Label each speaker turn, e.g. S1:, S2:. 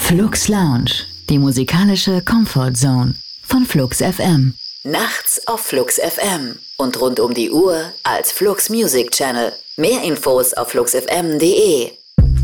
S1: Flux Lounge, die musikalische Comfort Zone von Flux FM. Nachts auf Flux FM und rund um die Uhr als Flux Music Channel. Mehr Infos auf fluxfm.de.